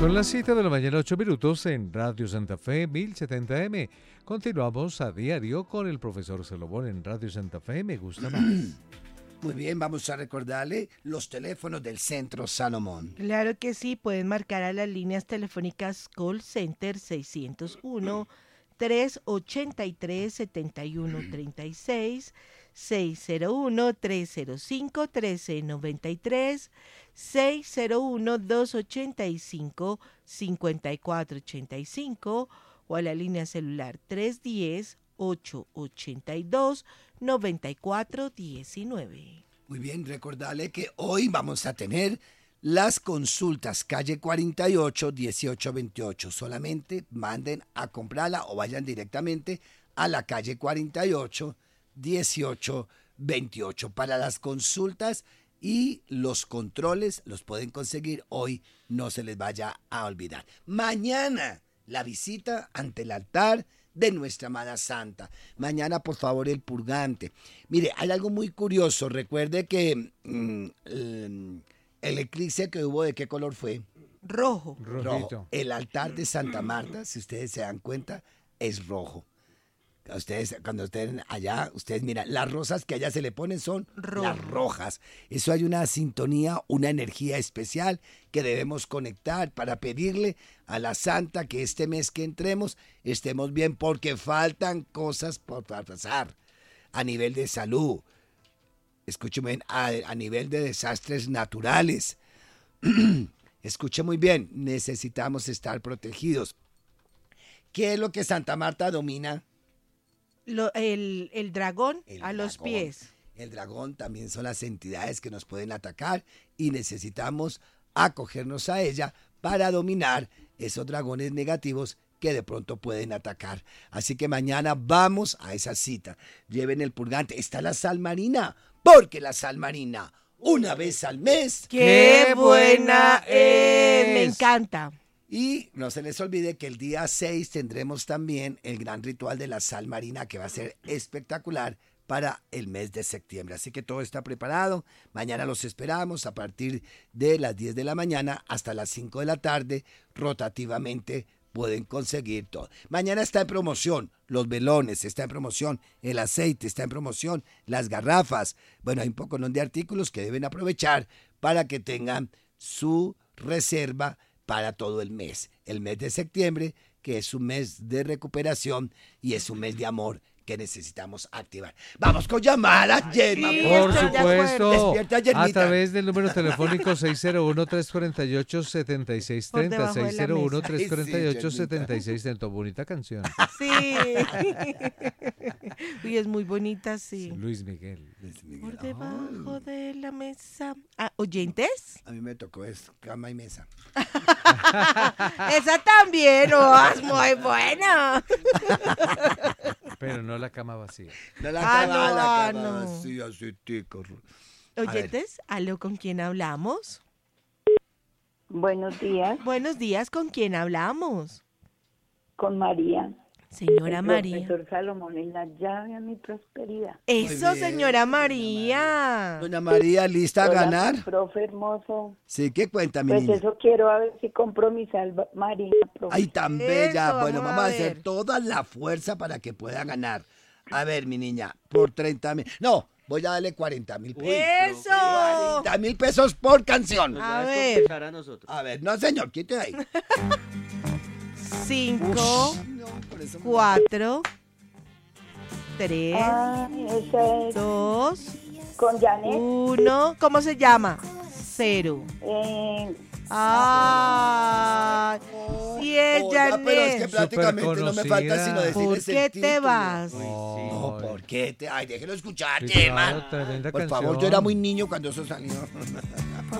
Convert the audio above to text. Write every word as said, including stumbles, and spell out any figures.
Son las siete de la mañana, ocho minutos en Radio Santa Fe mil setenta eme. Continuamos a diario con el profesor Salomón en Radio Santa Fe. Me gusta más. Muy bien, vamos a recordarle los teléfonos del Centro Salomón. Claro que sí, pueden marcar a las líneas telefónicas Call Center seiscientos uno, trescientos ochenta y tres, setenta y uno treinta y seis, seiscientos uno, trescientos cinco, trece noventa y tres, seiscientos uno, doscientos ochenta y cinco, cincuenta y cuatro ochenta y cinco o a la línea celular trescientos diez, ochocientos ochenta y dos, noventa y cuatro diecinueve. Muy bien, recordarle que hoy vamos a tener las consultas calle cuarenta y ocho, dieciocho veintiocho. Solamente manden a comprarla o vayan directamente a la calle cuarenta y ocho, dieciocho veintiocho. Para las consultas y los controles los pueden conseguir hoy, no se les vaya a olvidar. Mañana la visita ante el altar de nuestra amada Santa. Mañana, por favor, el purgante. Mire, hay algo muy curioso. Recuerde que mm, el, el eclipse que hubo, ¿de qué color fue? Rojo. Rojo. El altar de Santa Marta, si ustedes se dan cuenta, es rojo. Ustedes, cuando estén allá, ustedes miran, las rosas que allá se le ponen son Rojo. Las rojas. Eso hay una sintonía, una energía especial que debemos conectar para pedirle a la Santa que este mes que entremos estemos bien, porque faltan cosas por pasar a nivel de salud. Escuchen bien, a, a nivel de desastres naturales. Escuchen muy bien, necesitamos estar protegidos. ¿Qué es lo que Santa Marta domina? Lo, el, el dragón el a dragón. los pies. El dragón también son las entidades que nos pueden atacar y necesitamos acogernos a ella para dominar esos dragones negativos que de pronto pueden atacar. Así que mañana vamos a esa cita. Lleven el purgante. Está la sal marina, porque la sal marina, una vez al mes. ¡Qué buena es! Me encanta. Y no se les olvide que el día seis tendremos también el gran ritual de la sal marina, que va a ser espectacular para el mes de septiembre. Así que todo está preparado. Mañana los esperamos a partir de las diez de la mañana hasta las cinco de la tarde. Rotativamente pueden conseguir todo. Mañana está en promoción los velones, está en promoción el aceite, está en promoción las garrafas. Bueno, hay un poco de artículos que deben aprovechar para que tengan su reserva para todo el mes, el mes de septiembre, que es un mes de recuperación y es un mes de amor que necesitamos activar. Vamos con llamadas, Gemma. Sí, Por estoy de supuesto, Despierta, a Gemita. través del número telefónico seis cero uno, tres cuatro ocho, siete seis Por tres cero, debajo de la seis cero uno, mesa. tres cuatro ocho, Ay, sí, siete seis tres cero. Bonita canción. Sí. Uy, es muy bonita, sí. Luis Miguel. Por debajo de la mesa. Ah, ¿oyentes? A mí me tocó es cama y mesa. Esa también, oh, es muy buena. Pero no la cama vacía. No la Ah, cama, no, la ah, cama no. vacía, sí, tico. ¿Oyentes? ¿Aló, con quién hablamos? Buenos días, Buenos días, ¿con quién hablamos? con María. Señora El María. Profesor Salomón es la llave a mi prosperidad. Eso, Muy bien, señora doña María. Doña María, ¿lista a Hola, ganar? mi profe hermoso. Sí, ¿qué cuenta, mi Pues niña? eso quiero a ver si compro mi salva María, profe. Ay, tan Eso, bella. Bueno, vamos vamos a a hacer ver. toda la fuerza para que pueda ganar. A ver, mi niña, por treinta mil. No, voy a darle cuarenta mil pesos. ¡Eso! cuarenta mil pesos por canción. A a ver. descompensar a nosotros. A ver, no, señor, quite ahí. Cinco, No, por eso me- cuatro, tres, Ay, esa es dos, con Janet. uno. ¿Cómo se llama? Cero. Eh, ¡Ay! Y es Oiga, pero es que Janet. prácticamente no me falta sino decirles ¿Por el qué te título. vas? No, ¿por qué te? Ay, déjelo escuchar, Sí, Gemma. claro, tremenda Por canción. favor, yo era muy niño cuando eso salió.